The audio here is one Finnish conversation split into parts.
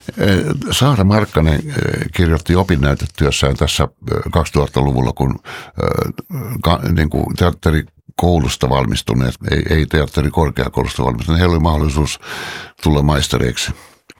Saara Markkanen kirjoitti opinnäytetyössään tässä 2000-luvulla, kun niin kuin teatterikoulusta valmistuneet, ei teatterikorkeakoulusta valmistuneet, heillä oli mahdollisuus tulla maistereiksi.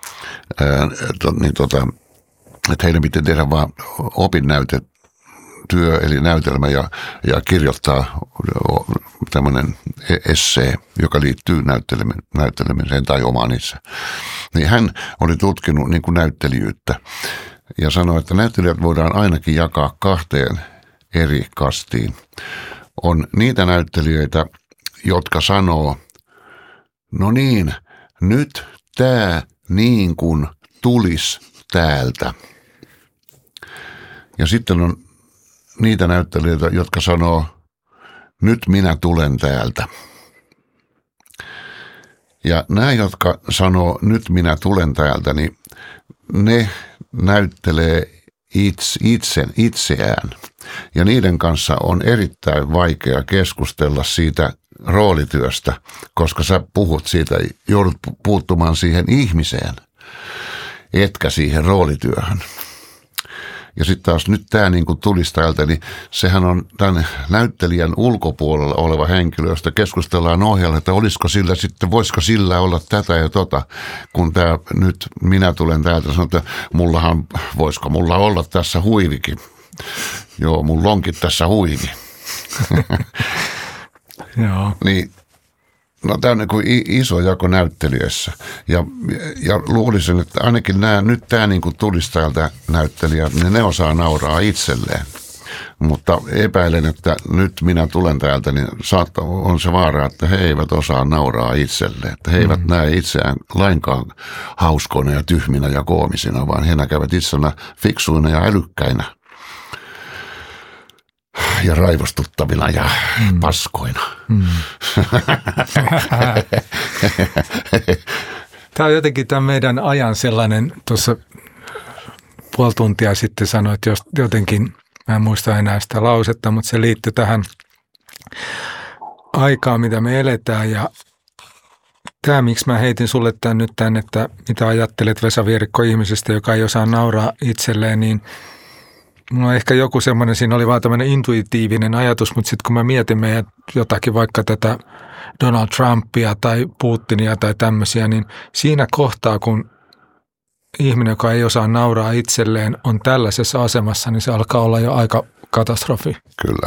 Että heidän piti tehdä vaan opinnäytetyö, eli näytelmä ja kirjoittaa tämmöinen essee, joka liittyy näyttelemiseen tai omaan itse. Niin hän oli tutkinut niin kuin näyttelijyyttä ja sanoi, että näyttelijät voidaan ainakin jakaa 2 eri kastiin. On niitä näyttelijöitä, jotka sanoo, no niin, nyt tämä niin kuin tulisi täältä. Ja sitten on niitä näyttelijöitä, jotka sanoo, nyt minä tulen täältä. Ja nämä, jotka sanoo, nyt minä tulen täältä, niin ne näyttelee itseään. Ja niiden kanssa on erittäin vaikea keskustella siitä roolityöstä, koska sä puhut siitä, joudut puuttumaan siihen ihmiseen, etkä siihen roolityöhön. Ja sitten taas nyt tämä niin kuin tulisi täältä, niin sehän on tämän näyttelijän ulkopuolella oleva henkilö, josta keskustellaan ohjalla, että olisiko sillä sitten, voisiko sillä olla tätä ja tota, kun tämä nyt minä tulen täältä, sanon, että voisiko mulla olla tässä huivikin. Joo, mulla onkin tässä huivi. Joo. Niin. No tämä on niin kuin iso jako näyttelijöissä ja luulisin, että ainakin nyt tämä niin kuin tulisi täältä näyttelijät, niin ne osaa nauraa itselleen. Mutta epäilen, että nyt minä tulen täältä, niin on se vaara, että he eivät osaa nauraa itselleen. Että he eivät näe itseään lainkaan hauskoina ja tyhminä ja koomisina, vaan he näkevät itsenä fiksuina ja älykkäinä. Ja raivostuttavina ja paskoina. Tämä on jotenkin tämän meidän ajan sellainen, tuossa 5 tuntia sitten sanoit jotenkin, mä en muista enää sitä lausetta, mutta se liittyy tähän aikaan, mitä me eletään. Ja tämä, miksi mä heitin sulle tämän, että mitä ajattelet Vesa Vierikko ihmisestä, joka ei osaa nauraa itselleen, niin no ehkä joku semmoinen, siinä oli vaan tämmöinen intuitiivinen ajatus, mutta sitten kun mä mietin meidän jotakin vaikka tätä Donald Trumpia tai Putinia tai tämmöisiä, niin siinä kohtaa, kun ihminen, joka ei osaa nauraa itselleen, on tällaisessa asemassa, niin se alkaa olla jo aika katastrofi. Kyllä.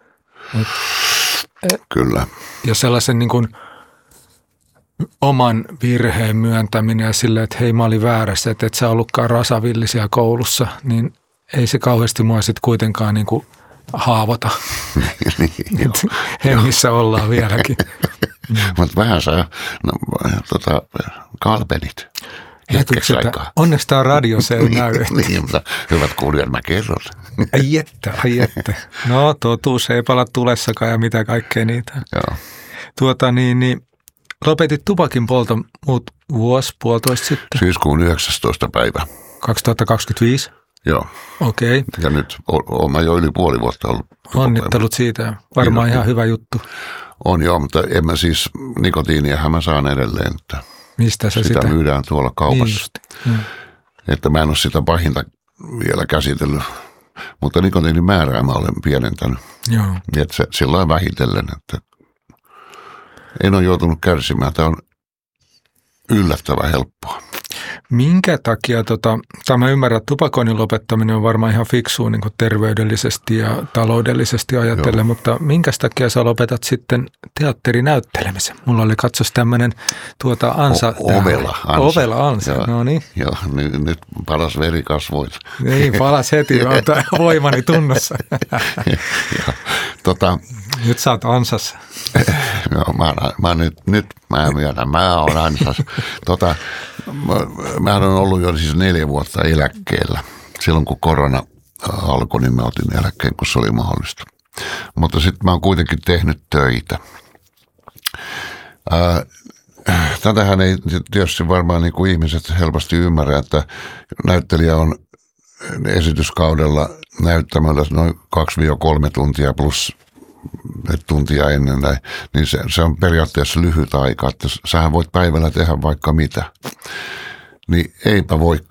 Kyllä. Ja sellaisen niin kuin oman virheen myöntäminen ja silleen, että hei, mä olin väärässä, että et sä ollutkaan rasavillisia koulussa, niin ei se kauheasti mua sitten kuitenkaan niin kuin haavota. Hengissä ollaan vieläkin. Mutta vähän sä kalpelit hetkeksi aikaa. Onneksi tämä radio, se ei näy. Niin, mutta hyvät kuulijat, mä kerron. Ai että. No, totuus ei pala tulessakaan ja mitä kaikkea niitä. Joo. Lopetit tupakin polton vuosi, 1,5 sitten. Syyskuun 19. päivä. 2025? Joo. Okei. Okay. Ja nyt olen mä jo yli puoli vuotta ollut. Onnittelut siitä. Varmaan ihan hyvä juttu. On joo, mutta en mä siis, nikotiiniahan mä saan edelleen. Että mistä se sitä? Sitä myydään tuolla kaupassa. Niin että mä en ole sitä pahinta vielä käsitellyt. Mutta nikotiinin määrää mä olen pienentänyt. Joo. Että se sillä lailla vähitellen, että en ole joutunut kärsimään. Tämä on yllättävän helppoa. Minkä takia, mä ymmärrän, että tupakoinnin lopettaminen on varmaan ihan fiksua niin kuin terveydellisesti ja taloudellisesti ajatellen, joo, mutta minkä takia sä lopetat sitten teatterinäyttelemisen? Mulla oli katsos tämmöinen ansa. Ovela ansa, joo, no niin. Joo, nyt palas veri kasvoilla. Niin, palas heti, mä oon voimani tunnossa. Nyt sä oot ansassa. Joo, mä oon ansassa. Mä olen ollut jo siis 4 vuotta eläkkeellä. Silloin kun korona alkoi, niin mä otin eläkkeen, kun se oli mahdollista. Mutta sitten mä oon kuitenkin tehnyt töitä. Tätähän ei tietysti varmaan niin kuin ihmiset helposti ymmärrä, että näyttelijä on esityskaudella näyttämällä noin 2-3 tuntia plus tuntia ennen näin, niin se on periaatteessa lyhyt aika, että sähän voit päivällä tehdä vaikka mitä. niin eipä voi